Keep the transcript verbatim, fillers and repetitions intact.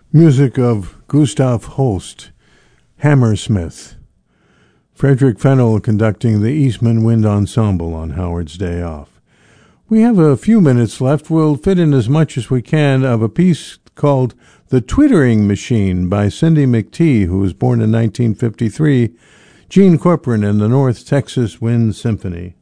Music of Gustav Holst, Hammersmith. Frederick Fennell conducting the Eastman Wind Ensemble on Howard's Day Off. We have a few minutes left. We'll fit in as much as we can of a piece called The Twittering Machine by Cindy McTee, who was born in nineteen fifty-three, Gene Corcoran and the North Texas Wind Symphony.